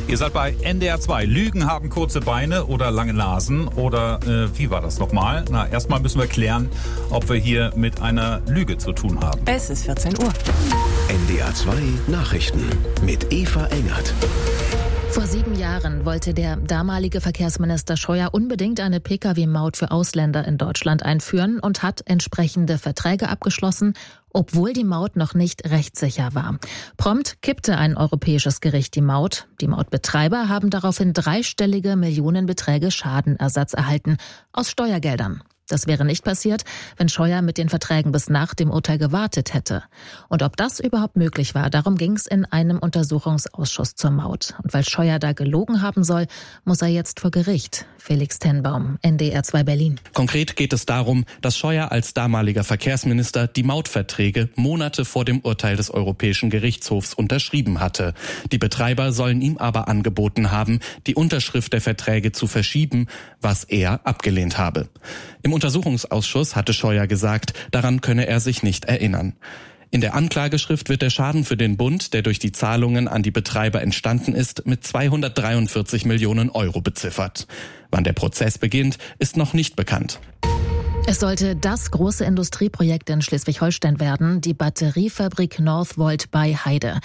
Ihr seid bei NDR 2. Lügen haben kurze Beine oder lange Nasen. Oder wie war das nochmal? Na, erstmal müssen wir klären, ob wir hier mit einer Lüge zu tun haben. Es ist 14 Uhr. NDR 2 Nachrichten mit Eva Engert. Vor 7 Jahren wollte der damalige Verkehrsminister Scheuer unbedingt eine Pkw-Maut für Ausländer in Deutschland einführen und hat entsprechende Verträge abgeschlossen, obwohl die Maut noch nicht rechtssicher war. Prompt kippte ein europäisches Gericht die Maut. Die Mautbetreiber haben daraufhin 3-stellige Millionenbeträge Schadenersatz erhalten aus Steuergeldern. Das wäre nicht passiert, wenn Scheuer mit den Verträgen bis nach dem Urteil gewartet hätte. Und ob das überhaupt möglich war, darum ging es in einem Untersuchungsausschuss zur Maut. Und weil Scheuer da gelogen haben soll, muss er jetzt vor Gericht. Felix Tenbaum, NDR 2 Berlin. Konkret geht es darum, dass Scheuer als damaliger Verkehrsminister die Mautverträge Monate vor dem Urteil des Europäischen Gerichtshofs unterschrieben hatte. Die Betreiber sollen ihm aber angeboten haben, die Unterschrift der Verträge zu verschieben, was er abgelehnt habe. Im Untersuchungsausschuss hatte Scheuer gesagt, daran könne er sich nicht erinnern. In der Anklageschrift wird der Schaden für den Bund, der durch die Zahlungen an die Betreiber entstanden ist, mit 243 Millionen Euro beziffert. Wann der Prozess beginnt, ist noch nicht bekannt. Es sollte das große Industrieprojekt in Schleswig-Holstein werden, die Batteriefabrik Northvolt bei Heide.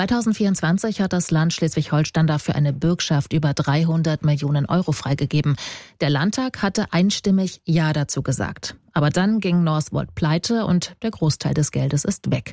2024 hat das Land Schleswig-Holstein dafür eine Bürgschaft über 300 Millionen Euro freigegeben. Der Landtag hatte einstimmig Ja dazu gesagt. Aber dann ging Northvolt pleite und der Großteil des Geldes ist weg.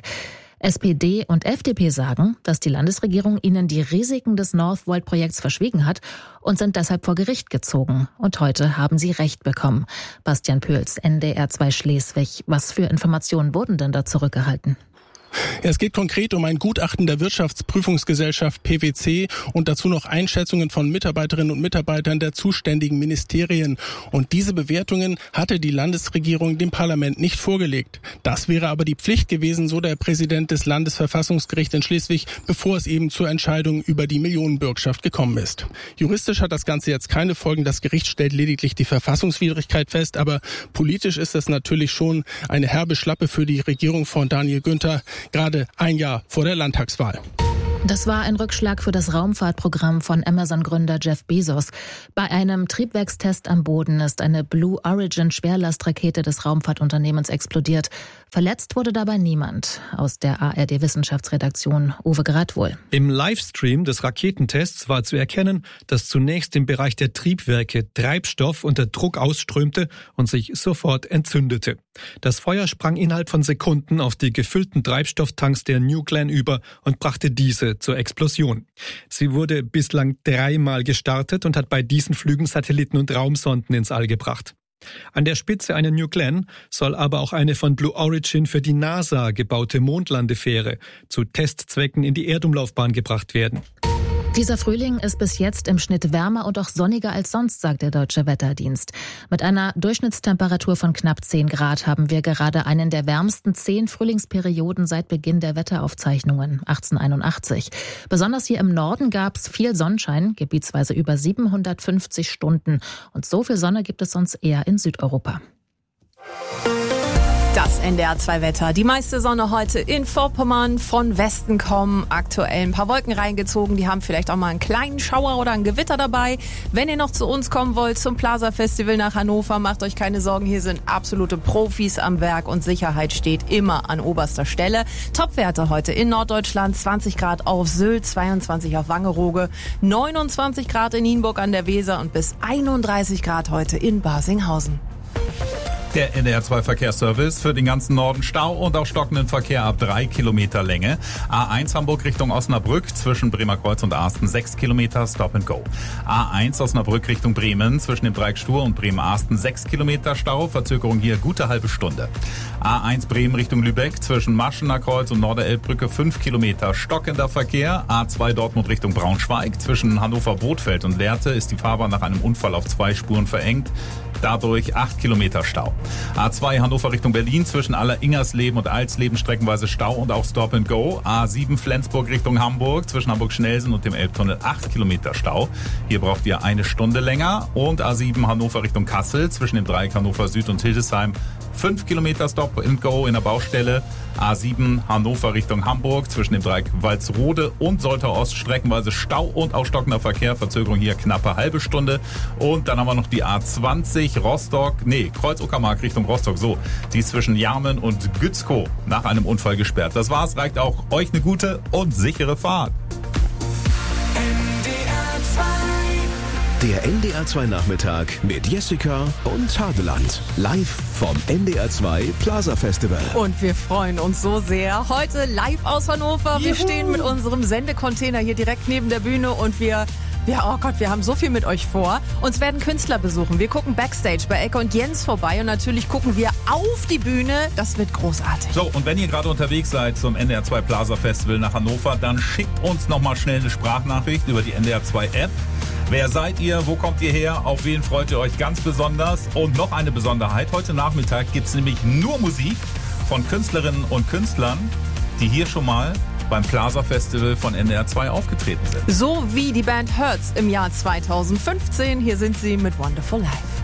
SPD und FDP sagen, dass die Landesregierung ihnen die Risiken des Northvolt-Projekts verschwiegen hat und sind deshalb vor Gericht gezogen. Und heute haben sie Recht bekommen. Bastian Pöls, NDR 2 Schleswig. Was für Informationen wurden denn da zurückgehalten? Es geht konkret um ein Gutachten der Wirtschaftsprüfungsgesellschaft PwC und dazu noch Einschätzungen von Mitarbeiterinnen und Mitarbeitern der zuständigen Ministerien. Und diese Bewertungen hatte die Landesregierung dem Parlament nicht vorgelegt. Das wäre aber die Pflicht gewesen, so der Präsident des Landesverfassungsgerichts in Schleswig, bevor es eben zur Entscheidung über die Millionenbürgschaft gekommen ist. Juristisch hat das Ganze jetzt keine Folgen. Das Gericht stellt lediglich die Verfassungswidrigkeit fest. Aber politisch ist das natürlich schon eine herbe Schlappe für die Regierung von Daniel Günther, gerade ein Jahr vor der Landtagswahl. Das war ein Rückschlag für das Raumfahrtprogramm von Amazon-Gründer Jeff Bezos. Bei einem Triebwerkstest am Boden ist eine Blue Origin Schwerlastrakete des Raumfahrtunternehmens explodiert. Verletzt wurde dabei niemand. Aus der ARD-Wissenschaftsredaktion Uwe Gradwohl. Im Livestream des Raketentests war zu erkennen, dass zunächst im Bereich der Triebwerke Treibstoff unter Druck ausströmte und sich sofort entzündete. Das Feuer sprang innerhalb von Sekunden auf die gefüllten Treibstofftanks der New Glenn über und brachte diese zur Explosion. Sie wurde bislang 3-mal gestartet und hat bei diesen Flügen Satelliten und Raumsonden ins All gebracht. An der Spitze einer New Glenn soll aber auch eine von Blue Origin für die NASA gebaute Mondlandefähre zu Testzwecken in die Erdumlaufbahn gebracht werden. Dieser Frühling ist bis jetzt im Schnitt wärmer und auch sonniger als sonst, sagt der Deutsche Wetterdienst. Mit einer Durchschnittstemperatur von knapp 10 Grad haben wir gerade einen der wärmsten 10 Frühlingsperioden seit Beginn der Wetteraufzeichnungen 1881. Besonders hier im Norden gab es viel Sonnenschein, gebietsweise über 750 Stunden. Und so viel Sonne gibt es sonst eher in Südeuropa. Das NDR 2 Wetter. Die meiste Sonne heute in Vorpommern, von Westen kommen aktuell ein paar Wolken reingezogen. Die haben vielleicht auch mal einen kleinen Schauer oder ein Gewitter dabei. Wenn ihr noch zu uns kommen wollt zum Plaza Festival nach Hannover, macht euch keine Sorgen. Hier sind absolute Profis am Werk und Sicherheit steht immer an oberster Stelle. Topwerte heute in Norddeutschland, 20 Grad auf Sylt, 22 auf Wangerooge, 29 Grad in Nienburg an der Weser und bis 31 Grad heute in Barsinghausen. Der NDR 2 Verkehrsservice für den ganzen Norden Stau und auch stockenden Verkehr ab 3 Kilometer Länge. A1 Hamburg Richtung Osnabrück zwischen Bremerkreuz und Arsten 6 Kilometer Stop and Go. A1 Osnabrück Richtung Bremen zwischen dem Dreieck Stur und Bremen-Arsten 6 Kilometer Stau. Verzögerung hier gute halbe Stunde. A1 Bremen Richtung Lübeck zwischen Maschener Kreuz und Norderelbbrücke 5 Kilometer stockender Verkehr. A2 Dortmund Richtung Braunschweig zwischen Hannover-Bothfeld und Lehrte ist die Fahrbahn nach einem Unfall auf 2 Spuren verengt. Dadurch 8 Kilometer Stau. A2 Hannover Richtung Berlin zwischen Aller-Ingersleben und Alsleben streckenweise Stau und auch Stop and Go. A7 Flensburg Richtung Hamburg zwischen Hamburg-Schnellsen und dem Elbtunnel 8 Kilometer Stau. Hier braucht ihr eine Stunde länger. Und A7 Hannover Richtung Kassel zwischen dem Dreieck Hannover Süd und Hildesheim 5 Kilometer Stop and Go in der Baustelle. A7 Hannover Richtung Hamburg zwischen dem Dreieck Walsrode und Soltau Ost streckenweise Stau und auch stockender Verkehr. Verzögerung hier knappe halbe Stunde. Und dann haben wir noch die A20 Kreuz-Uckermark Richtung Rostock. So, die ist zwischen Jarmen und Gützkow nach einem Unfall gesperrt. Das war's, reicht auch euch eine gute und sichere Fahrt. Der NDR 2 Nachmittag mit Jessica und Hadeland. Live vom NDR 2 Plaza Festival. Und wir freuen uns so sehr. Heute live aus Hannover. Wir stehen mit unserem Sendecontainer hier direkt neben der Bühne und wir haben so viel mit euch vor. Uns werden Künstler besuchen. Wir gucken Backstage bei Ecke und Jens vorbei und natürlich gucken wir auf die Bühne. Das wird großartig. So, und wenn ihr gerade unterwegs seid zum NDR 2 Plaza Festival nach Hannover, dann schickt uns nochmal schnell eine Sprachnachricht über die NDR 2 App. Wer seid ihr? Wo kommt ihr her? Auf wen freut ihr euch ganz besonders? Und noch eine Besonderheit. Heute Nachmittag gibt es nämlich nur Musik von Künstlerinnen und Künstlern, die hier schon mal beim Plaza Festival von NDR 2 aufgetreten sind. So wie die Band Hertz im Jahr 2015. Hier sind sie mit Wonderful Life.